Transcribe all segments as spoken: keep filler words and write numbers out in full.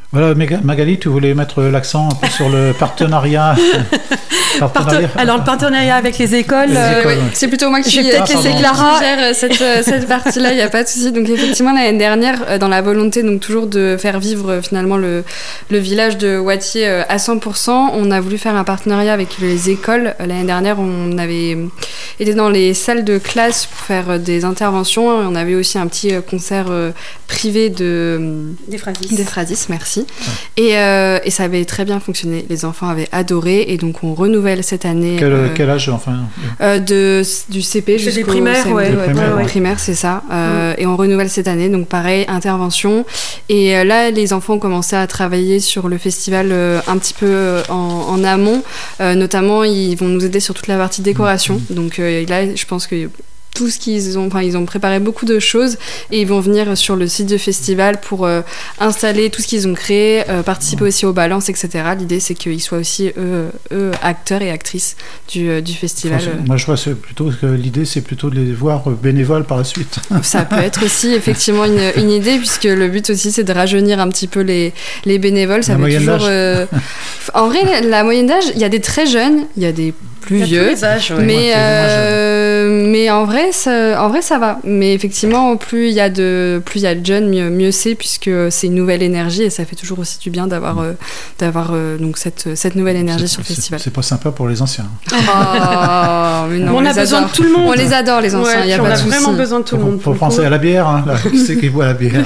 Voilà, Magali, tu voulais mettre l'accent un peu sur le partenariat. partenariat. Alors, le partenariat avec les écoles, les euh, écoles ouais. ouais. C'est plutôt moi qui vais peut-être laisser Clara gère cette, cette partie-là, il n'y a pas de souci. Donc, effectivement, l'année dernière, dans la volonté donc, toujours de faire vivre finalement le, le village de Wattier à cent pour cent, on a voulu faire un partenariat avec les écoles. L'année dernière, on avait été dans les salles de classe pour faire des interventions. On avait aussi un petit concert privé de... Des Phrasis. Des Phrasis, merci. Ouais. Et, euh, et ça avait très bien fonctionné. Les enfants avaient adoré et donc on renouvelle cette année. Quel, euh, quel âge enfin euh, de, Du C P jusqu'au... Des primaires, C M deux, ouais. ouais, primaires, ouais. ouais. Primaire, c'est ça. Euh, mm. Et on renouvelle cette année, donc pareil, intervention. Et euh, là, les enfants ont commencé à travailler sur le festival euh, un petit peu en, en amont. Euh, notamment, ils vont nous aider sur toute la partie décoration. Mm. Donc euh, là, je pense que... tout ce qu'ils ont, enfin ils ont préparé beaucoup de choses et ils vont venir sur le site du festival pour euh, installer tout ce qu'ils ont créé, euh, participer aussi aux balances, et cetera. L'idée c'est qu'ils soient aussi eux, eux acteurs et actrices du, euh, du festival. Enfin, moi je vois c'est plutôt que l'idée c'est plutôt de les voir bénévoles par la suite. Ça peut être aussi effectivement une, une idée puisque le but aussi c'est de rajeunir un petit peu les, les bénévoles. Ça la fait toujours. D'âge. Euh... En vrai la moyenne d'âge, il y a des très jeunes, il y a des plus vieux, tous les âges, ouais. mais euh, mais en vrai ça, en vrai ça va. Mais effectivement plus il y a de plus il y a de jeunes mieux mieux c'est puisque c'est une nouvelle énergie et ça fait toujours aussi du bien d'avoir euh, d'avoir euh, donc cette cette nouvelle énergie c'est, sur le c'est, festival. C'est pas sympa pour les anciens. Oh, mais non, on, on a besoin adore. de tout le monde. On les adore les anciens. Ouais, y a on pas a de souci. vraiment besoin de tout le monde. Faut, faut penser à la bière. Hein, là. Qui c'est qui boit la bière?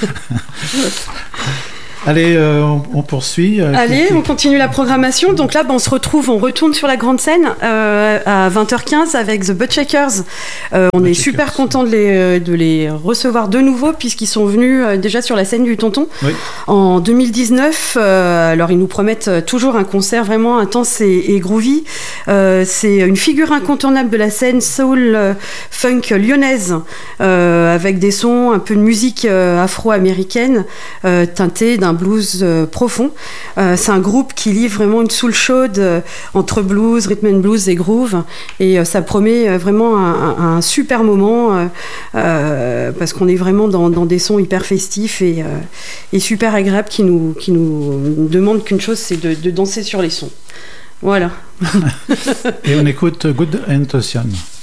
Allez, euh, on, on poursuit. Euh, Allez, qui, qui... on continue la programmation. Donc là, ben, on se retrouve, on retourne sur la grande scène euh, à vingt heures quinze avec The Buttshakers. Euh, on Butt est Shakers. super content de les, de les recevoir de nouveau puisqu'ils sont venus euh, déjà sur la scène du Tonton oui. en deux mille dix-neuf. Euh, alors, ils nous promettent toujours un concert vraiment intense et, et groovy. Euh, c'est une figure incontournable de la scène soul euh, funk lyonnaise euh, avec des sons, un peu de musique euh, afro-américaine euh, teintée d'un blues euh, profond. Euh, c'est un groupe qui livre vraiment une soul chaude euh, entre blues, rhythm and blues et groove. Et euh, ça promet euh, vraiment un, un, un super moment euh, euh, parce qu'on est vraiment dans, dans des sons hyper festifs et, euh, et super agréables qui nous, qui nous demandent qu'une chose, c'est de, de danser sur les sons. Voilà. Et on écoute Good Intention.